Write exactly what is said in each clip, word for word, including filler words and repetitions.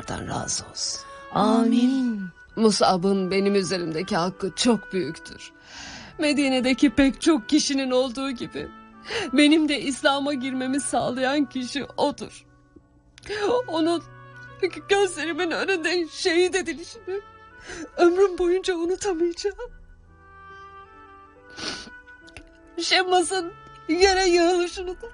Allah'tan razı olsun. Amin. Mus'ab'ın benim üzerimdeki hakkı çok büyüktür. Medine'deki pek çok kişinin olduğu gibi benim de İslam'a girmemi sağlayan kişi odur. Onun gözlerimin önünde şehit edilişini ömrüm boyunca unutamayacağım. Şemmas'ın yere yığılışını da.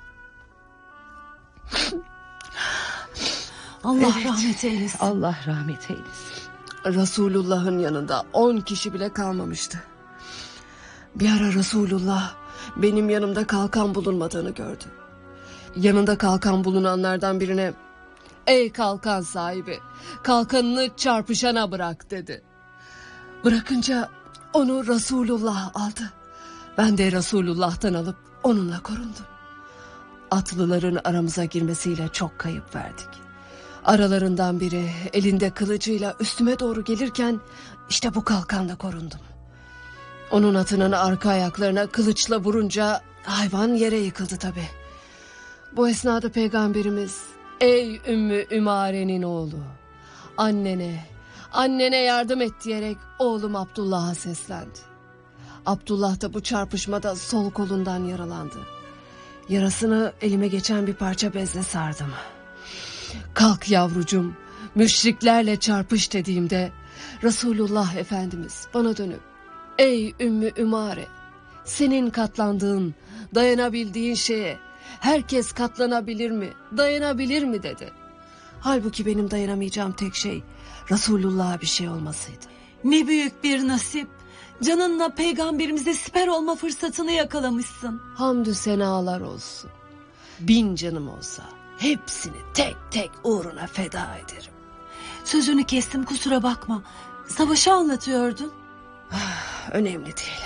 Allah Evet. rahmet eylesin. Allah rahmet eylesin. Resulullah'ın yanında on kişi bile kalmamıştı. Bir ara Resulullah benim yanımda kalkan bulunmadığını gördü. Yanında kalkan bulunanlardan birine "Ey kalkan sahibi, kalkanını çarpışana bırak" dedi. Bırakınca onu Resulullah aldı. Ben de Resulullah'tan alıp onunla korundum. Atlıların aramıza girmesiyle çok kayıp verdik. Aralarından biri elinde kılıcıyla üstüme doğru gelirken işte bu kalkanla korundum. Onun atının arka ayaklarına kılıçla vurunca hayvan yere yıkıldı tabii. Bu esnada Peygamberimiz "Ey Ümmü Ümare'nin oğlu, annene, annene yardım et" diyerek oğlum Abdullah'a seslendi. Abdullah da bu çarpışmada sol kolundan yaralandı. Yarasını elime geçen bir parça bezle sardım. "Kalk yavrucum, müşriklerle çarpış" dediğimde Resulullah Efendimiz bana dönüp "Ey Ümmü Ümare, senin katlandığın, dayanabildiğin şeye herkes katlanabilir mi, dayanabilir mi?" dedi. Halbuki benim dayanamayacağım tek şey Resulullah'a bir şey olmasıydı. Ne büyük bir nasip. Canınla peygamberimize siper olma fırsatını yakalamışsın. Hamdü senalar olsun. Bin canım olsa hepsini tek tek uğruna feda ederim. Sözünü kestim, kusura bakma. Savaşı anlatıyordun. Önemli değil.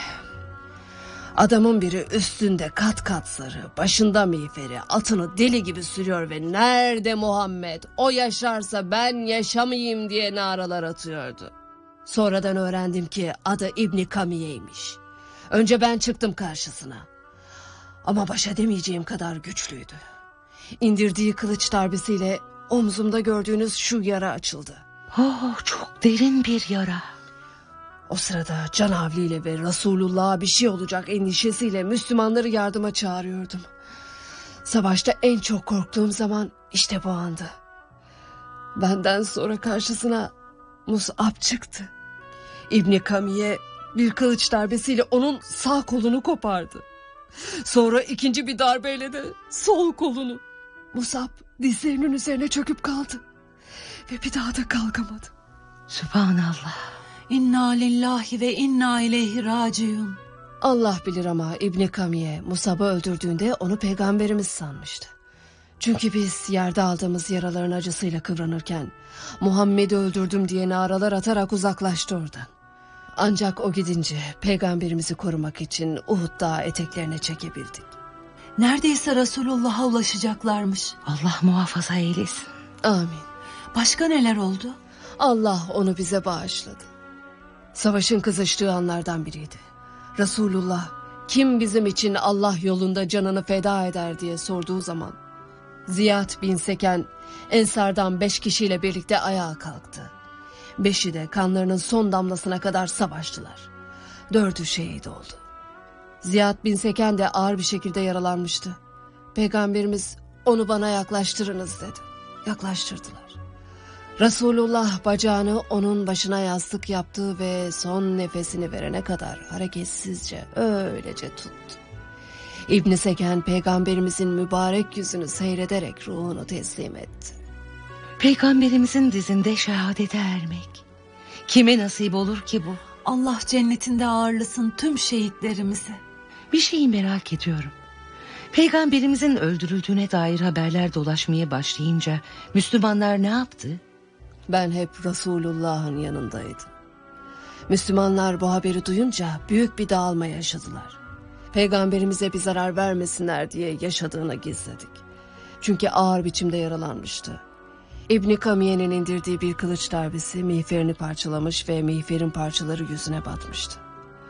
Adamın biri üstünde kat kat sarı, başında miğferi, atını deli gibi sürüyor ve "Nerede Muhammed? O yaşarsa ben yaşamayayım" diye naralar atıyordu. Sonradan öğrendim ki adı İbni Kamiye'ymiş. Önce ben çıktım karşısına. Ama baş edemeyeceğim kadar güçlüydü. İndirdiği kılıç darbesiyle omzumda gördüğünüz şu yara açıldı. Oh, çok derin bir yara. O sırada can havliyle ve Resulullah'a bir şey olacak endişesiyle Müslümanları yardıma çağırıyordum. Savaşta en çok korktuğum zaman işte bu andı. Benden sonra karşısına Mus'ab çıktı. İbni Kamiye bir kılıç darbesiyle onun sağ kolunu kopardı. Sonra ikinci bir darbeyle de sol kolunu. Mus'ab dizlerinin üzerine çöküp kaldı. Ve bir daha da kalkamadı. Sübhanallah. İnna lillahi ve inna ileyhi raciun. Allah bilir ama İbni Kamiye Mus'ab'ı öldürdüğünde onu peygamberimiz sanmıştı. Çünkü biz yerde aldığımız yaraların acısıyla kıvranırken Muhammed'i öldürdüm diye naralar atarak uzaklaştı oradan. Ancak o gidince peygamberimizi korumak için Uhud Dağı eteklerine çekebildik. Neredeyse Resulullah'a ulaşacaklarmış. Allah muhafaza eylesin. Amin. Başka neler oldu? Allah onu bize bağışladı. Savaşın kızıştığı anlardan biriydi. Resulullah kim bizim için Allah yolunda canını feda eder diye sorduğu zaman Ziyad bin Seken Ensardan beş kişiyle birlikte ayağa kalktı. Beşi de kanlarının son damlasına kadar savaştılar. Dördü şehit oldu. Ziyad bin Seken de ağır bir şekilde yaralanmıştı. Peygamberimiz onu bana yaklaştırınız dedi. Yaklaştırdılar. Resulullah bacağını onun başına yastık yaptı ve son nefesini verene kadar hareketsizce öylece tuttu. İbn Seken peygamberimizin mübarek yüzünü seyrederek ruhunu teslim etti. Peygamberimizin dizinde şehadete ermek kime nasip olur ki bu? Allah cennetinde ağırlasın tüm şehitlerimizi. Bir şeyi merak ediyorum. Peygamberimizin öldürüldüğüne dair haberler dolaşmaya başlayınca Müslümanlar ne yaptı? Ben hep Resulullah'ın yanındaydım. Müslümanlar bu haberi duyunca büyük bir dağılma yaşadılar. Peygamberimize bir zarar vermesinler diye yaşadığını gizledik. Çünkü ağır biçimde yaralanmıştı. İbni Kamiye'nin indirdiği bir kılıç darbesi miğferini parçalamış ve miğferin parçaları yüzüne batmıştı.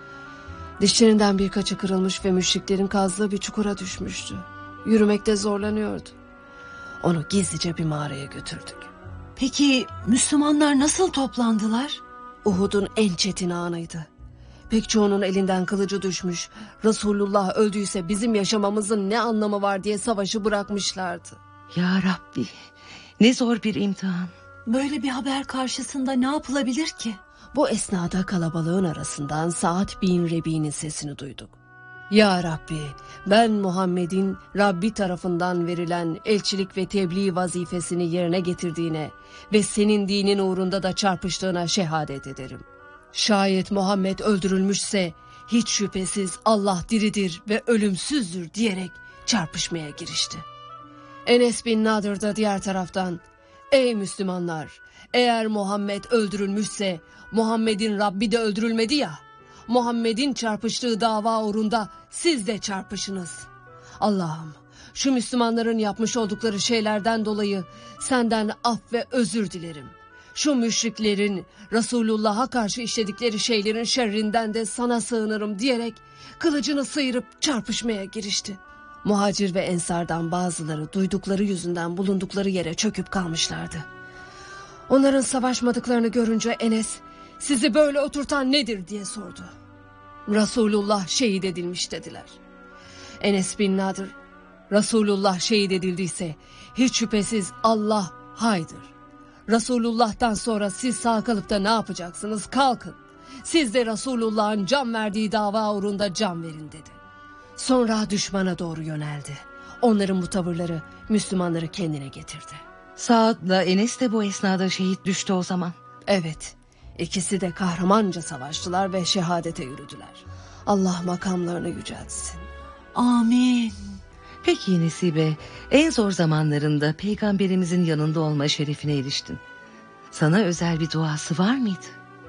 Dişlerinden birkaçı kırılmış ve müşriklerin kazdığı bir çukura düşmüştü. Yürümekte zorlanıyordu. Onu gizlice bir mağaraya götürdük. Peki Müslümanlar nasıl toplandılar? Uhud'un en çetin anıydı. Pek çoğunun elinden kılıcı düşmüş. Resulullah öldüyse bizim yaşamamızın ne anlamı var diye savaşı bırakmışlardı. Ya Rabbi, ne zor bir imtihan. Böyle bir haber karşısında ne yapılabilir ki? Bu esnada kalabalığın arasından Sa'd bin Rebi'nin sesini duyduk. Ya Rabbi, ben Muhammed'in Rabbi tarafından verilen elçilik ve tebliğ vazifesini yerine getirdiğine ve senin dinin uğrunda da çarpıştığına şehadet ederim. Şayet Muhammed öldürülmüşse hiç şüphesiz Allah diridir ve ölümsüzdür diyerek çarpışmaya girişti. Enes bin Nadir da diğer taraftan, ey Müslümanlar, eğer Muhammed öldürülmüşse Muhammed'in Rabbi de öldürülmedi ya, Muhammed'in çarpıştığı dava uğrunda siz de çarpışınız. Allah'ım, şu Müslümanların yapmış oldukları şeylerden dolayı senden af ve özür dilerim. Şu müşriklerin Resulullah'a karşı işledikleri şeylerin şerrinden de sana sığınırım diyerek kılıcını sıyırıp çarpışmaya girişti. Muhacir ve ensardan bazıları duydukları yüzünden bulundukları yere çöküp kalmışlardı. Onların savaşmadıklarını görünce Enes, sizi böyle oturtan nedir diye sordu. Resulullah şehit edilmiş dediler. Enes bin Nadir, Resulullah şehit edildiyse hiç şüphesiz Allah haydır. Resulullah'tan sonra siz sağ kalıp da ne yapacaksınız? Kalkın. Siz de Resulullah'ın can verdiği dava uğrunda can verin dedi. Sonra düşmana doğru yöneldi. Onların bu tavırları Müslümanları kendine getirdi. Saad'la Enes de bu esnada şehit düştü o zaman. Evet, ikisi de kahramanca savaştılar ve şehadete yürüdüler. Allah makamlarını yüceltsin. Amin. Peki Nesibe, en zor zamanlarında peygamberimizin yanında olma şerefine eriştin. Sana özel bir duası var mıydı?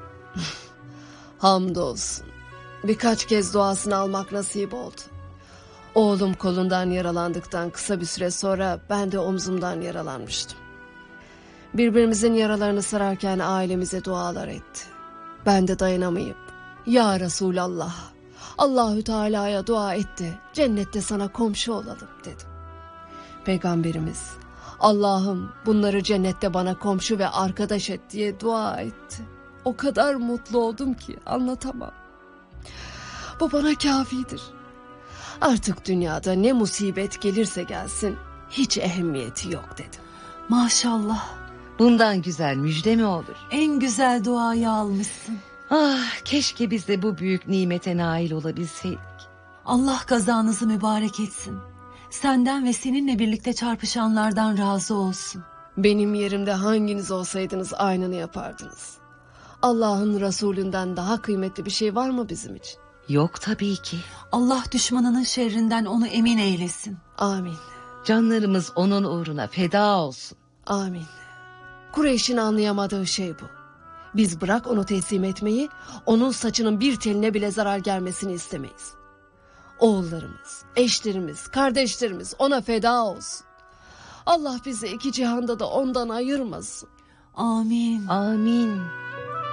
Hamdolsun. Birkaç kez duasını almak nasip oldu. Oğlum kolundan yaralandıktan kısa bir süre sonra ben de omzumdan yaralanmıştım. Birbirimizin yaralarını sararken ailemize dualar etti. Ben de dayanamayıp, ya Resulallah, Allahü Teala'ya dua etti, cennette sana komşu olalım dedim. Peygamberimiz, Allah'ım bunları cennette bana komşu ve arkadaş et diye dua etti. O kadar mutlu oldum ki anlatamam. Bu bana kafidir. Artık dünyada ne musibet gelirse gelsin hiç ehemmiyeti yok dedim. Maşallah. Bundan güzel müjde mi olur? En güzel duayı almışsın. Ah, keşke biz de bu büyük nimete nail olabilseydik. Allah kazanızı mübarek etsin. Senden ve seninle birlikte çarpışanlardan razı olsun. Benim yerimde hanginiz olsaydınız aynını yapardınız. Allah'ın Resulünden daha kıymetli bir şey var mı bizim için? Yok tabii ki. Allah düşmanının şerrinden onu emin eylesin. Amin. Canlarımız onun uğruna feda olsun. Amin. Kureyş'in anlayamadığı şey bu. Biz bırak onu teslim etmeyi, onun saçının bir teline bile zarar gelmesini istemeyiz. Oğullarımız, eşlerimiz, kardeşlerimiz ona feda olsun. Allah bizi iki cihanda da ondan ayırmasın. Amin. Amin.